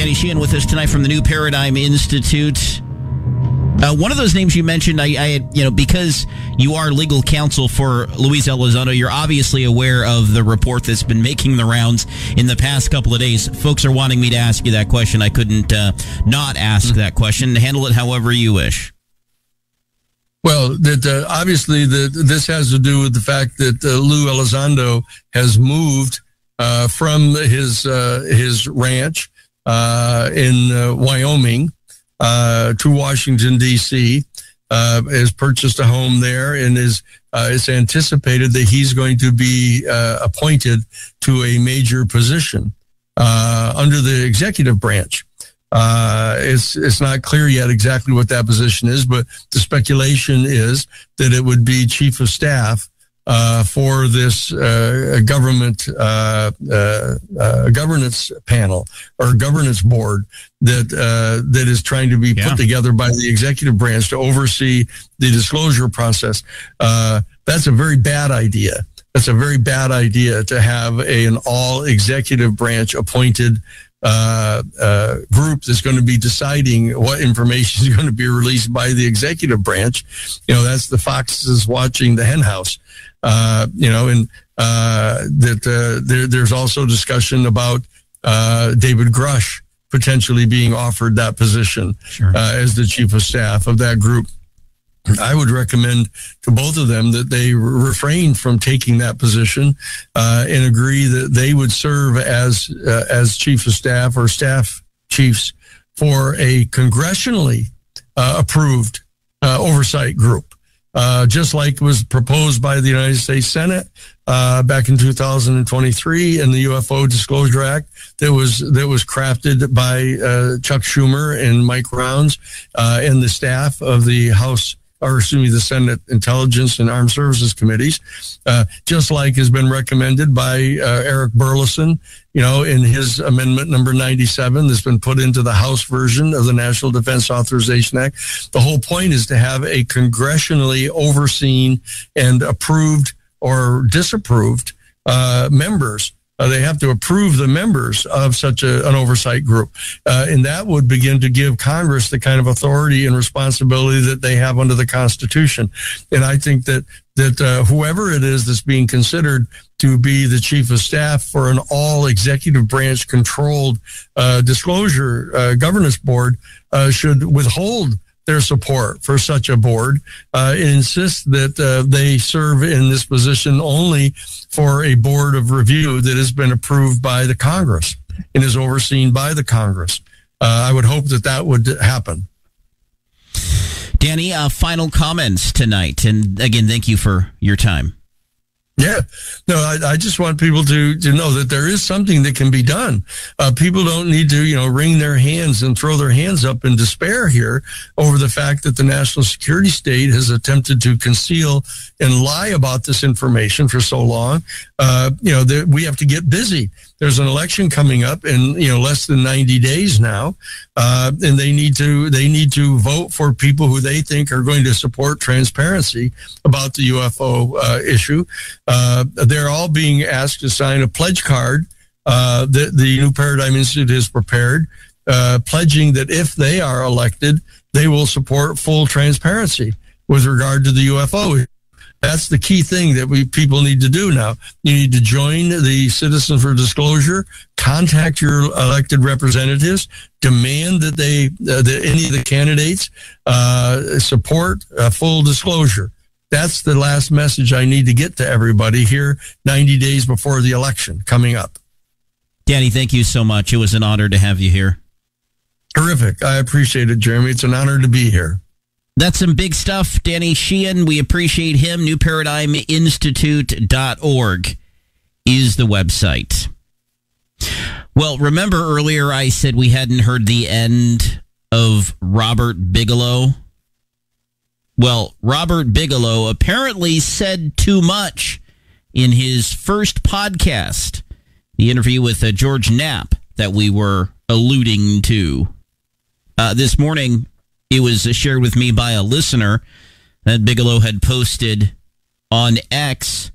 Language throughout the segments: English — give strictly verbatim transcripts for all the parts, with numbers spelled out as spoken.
Danny Sheehan with us tonight from the New Paradigm Institute. Uh, one of those names you mentioned, I, I, you know, because you are legal counsel for Luis Elizondo, you're obviously aware of the report that's been making the rounds in the past couple of days. Folks are wanting me to ask you that question. I couldn't uh, not ask mm-hmm. that question. Handle it however you wish. Well, that uh, obviously the, this has to do with the fact that uh, Lou Elizondo has moved uh, from his uh, his ranch uh, in uh, Wyoming uh, to Washington, D C, uh, has purchased a home there, and is uh, it's anticipated that he's going to be uh, appointed to a major position uh, under the executive branch. Uh, it's it's not clear yet exactly what that position is, but the speculation is that it would be chief of staff uh, for this uh, government uh, uh, uh, governance panel or governance board that uh, that is trying to be yeah. put together by the executive branch to oversee the disclosure process. Uh, that's a very bad idea. That's a very bad idea to have a, an all executive branch appointed Uh, uh, group that's going to be deciding what information is going to be released by the executive branch. You know, that's the foxes watching the hen house. Uh, you know, and uh, that uh, there, there's also discussion about uh, David Grush potentially being offered that position sure. uh, as the chief of staff of that group. I would recommend to both of them that they refrain from taking that position uh, and agree that they would serve as uh, as chief of staff or staff chiefs for a congressionally uh, approved uh, oversight group, uh, just like was proposed by the United States Senate uh, back in two thousand twenty-three in the U F O Disclosure Act that was that was crafted by uh, Chuck Schumer and Mike Rounds uh, and the staff of the House. or excuse me, the Senate Intelligence and Armed Services Committees, uh, just like has been recommended by uh, Eric Burleson, you know, in his amendment number ninety-seven that's been put into the House version of the National Defense Authorization Act. The whole point is to have a congressionally overseen and approved or disapproved uh, members. Uh, they have to approve the members of such a, an oversight group. Uh, and that would begin to give Congress the kind of authority and responsibility that they have under the Constitution. And I think that that uh, whoever it is that's being considered to be the chief of staff for an all executive branch controlled uh, disclosure uh, governance board uh, should withhold their support for such a board, uh, and insist that uh, they serve in this position only for a board of review that has been approved by the Congress and is overseen by the Congress. Uh, I would hope that that would happen. Danny, uh, final comments tonight. And again, thank you for your time. Yeah, no, I, I just want people to, to know that there is something that can be done. Uh, people don't need to, you know, wring their hands and throw their hands up in despair here over the fact that the national security state has attempted to conceal and lie about this information for so long. Uh, you know, that we have to get busy. There's an election coming up in, you know, less than ninety days now, uh, and they need to they need to vote for people who they think are going to support transparency about the U F O uh, issue. Uh, they're all being asked to sign a pledge card uh, that the New Paradigm Institute has prepared, uh, pledging that if they are elected, they will support full transparency with regard to the U F O. That's the key thing that we people need to do now. You need to join the Citizens for Disclosure, contact your elected representatives, demand that they uh, that any of the candidates uh, support uh, full disclosure. That's the last message I need to get to everybody here ninety days before the election coming up. Danny, thank you so much. It was an honor to have you here. Terrific. I appreciate it, Jeremy. It's an honor to be here. That's some big stuff. Danny Sheehan, we appreciate him. new paradigm institute dot org is the website. Well, remember earlier I said we hadn't heard the end of Robert Bigelow? Well, Robert Bigelow apparently said too much in his first podcast, the interview with uh, George Knapp that we were alluding to. Uh, this morning, it was shared with me by a listener that Bigelow had posted on X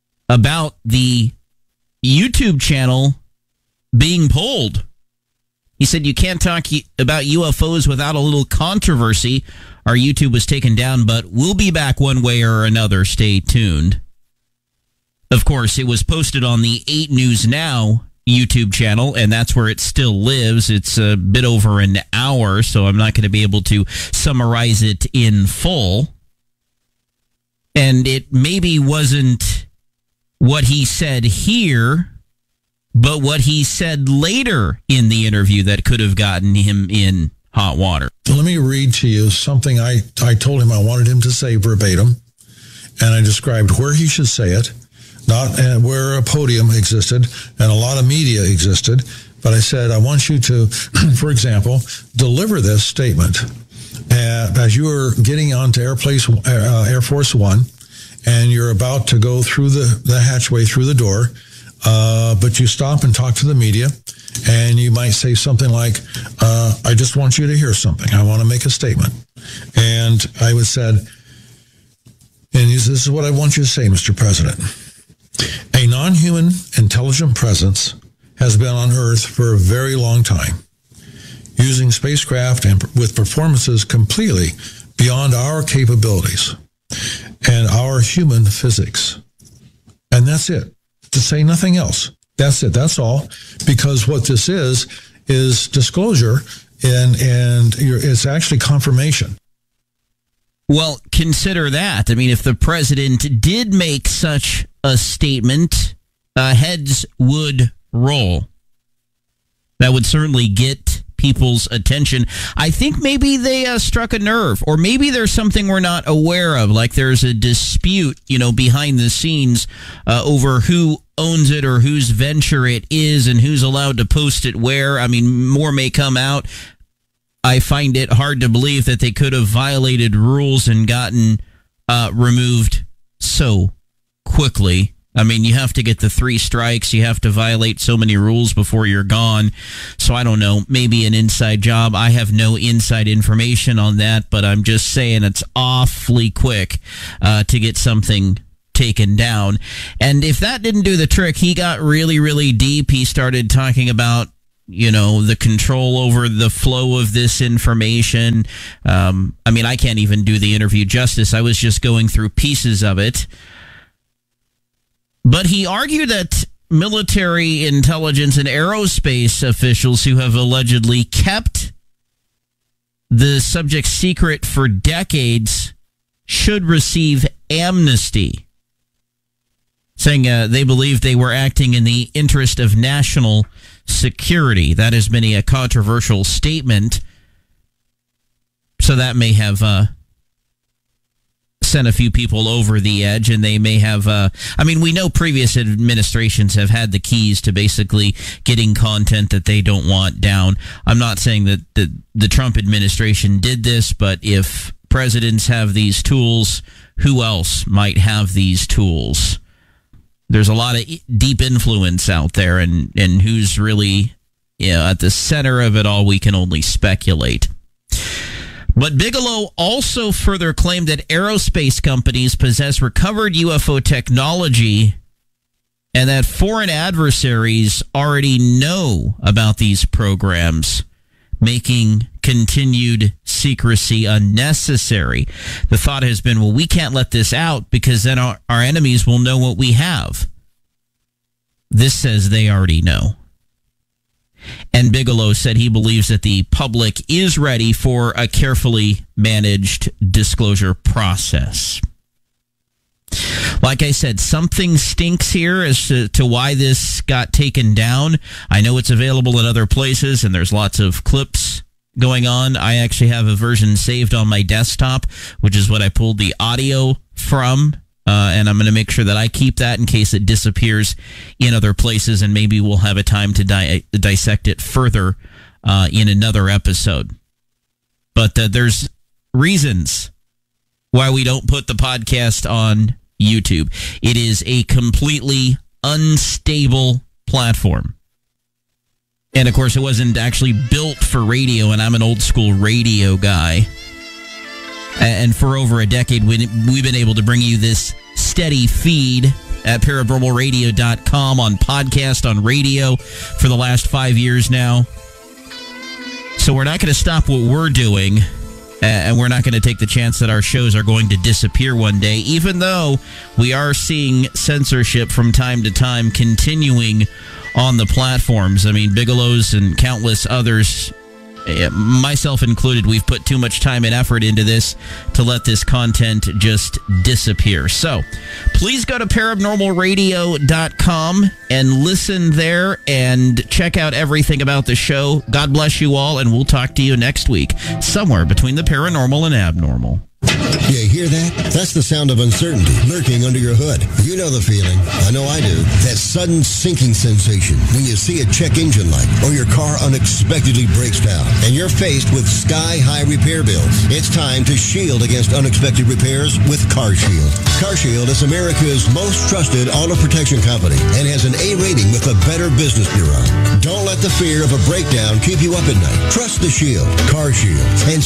about the YouTube channel being pulled He said, you can't talk about U F Os without a little controversy. Our YouTube was taken down, but we'll be back one way or another. Stay tuned. Of course, it was posted on the eight News Now YouTube channel, and that's where it still lives. It's a bit over an hour, so I'm not going to be able to summarize it in full. And it maybe wasn't what he said here, but what he said later in the interview that could have gotten him in hot water. Let me read to you something I, I told him I wanted him to say verbatim, and I described where he should say it, not uh, where a podium existed and a lot of media existed, but I said, I want you to, for example, deliver this statement uh, as you are getting onto Air, Place, uh, Air Force One, and you're about to go through the, the hatchway through the door, uh, but you stop and talk to the media, and you might say something like, uh, I just want you to hear something. I want to make a statement. And I would said, and he said, this is what I want you to say, Mister President. A non-human intelligent presence has been on Earth for a very long time, using spacecraft and with performances completely beyond our capabilities and our human physics. And that's it. To say nothing else. That's it. That's all. Because what this is, is disclosure, and, and it's actually confirmation. Well, consider that. I mean, if the president did make such a statement, uh, heads would roll. That would certainly get people's attention. I think maybe they uh, struck a nerve, or maybe there's something we're not aware of, like there's a dispute, you know, behind the scenes uh, over who owns it or whose venture it is and who's allowed to post it where. I mean, more may come out. I find it hard to believe that they could have violated rules and gotten uh, removed so quickly. I mean, you have to get the three strikes. You have to violate so many rules before you're gone. So I don't know, maybe an inside job. I have no inside information on that, but I'm just saying it's awfully quick uh, to get something taken down. And if that didn't do the trick, he got really, really deep. He started talking about, you know, the control over the flow of this information. Um, I mean, I can't even do the interview justice. I was just going through pieces of it. But he argued that military intelligence and aerospace officials who have allegedly kept the subject secret for decades should receive amnesty, saying uh, they believe they were acting in the interest of national security. That has been a controversial statement, so that may have uh, sent a few people over the edge, and they may have, uh, I mean, we know previous administrations have had the keys to basically getting content that they don't want down. I'm not saying that the, the Trump administration did this, but if presidents have these tools, who else might have these tools? There's a lot of deep influence out there, and, and who's really, you know, at the center of it all, we can only speculate. But Bigelow also further claimed that aerospace companies possess recovered U F O technology and that foreign adversaries already know about these programs, making continued secrecy unnecessary. The thought has been, well, we can't let this out because then our, our enemies will know what we have. This says they already know. And Bigelow said he believes that the public is ready for a carefully managed disclosure process. Like I said, something stinks here as to, to why this got taken down. I know it's available in other places, and there's lots of clips going on. I actually have a version saved on my desktop, which is what I pulled the audio from. Uh, and I'm going to make sure that I keep that in case it disappears in other places, and maybe we'll have a time to di- dissect it further uh, in another episode. But uh, there's reasons why we don't put the podcast on YouTube. It is a completely unstable platform. And, of course, it wasn't actually built for radio, and I'm an old-school radio guy. And for over a decade, we've been able to bring you this steady feed at paranormal radio dot com on podcast, on radio for the last five years now. So we're not going to stop what we're doing, and we're not going to take the chance that our shows are going to disappear one day, even though we are seeing censorship from time to time continuing on the platforms. I mean, Bigelow's and countless others, myself included, we've put too much time and effort into this to let this content just disappear. So please go to paranormal radio dot com and listen there and check out everything about the show. God bless you all, and we'll talk to you next week, somewhere between the paranormal and abnormal. You hear that? That's the sound of uncertainty lurking under your hood. You know the feeling. I know I do. That sudden sinking sensation when you see a check engine light or your car unexpectedly breaks down and you're faced with sky-high repair bills. It's time to shield against unexpected repairs with CarShield. CarShield is America's most trusted auto protection company and has an A rating with the Better Business Bureau. Don't let the fear of a breakdown keep you up at night. Trust the Shield, CarShield, and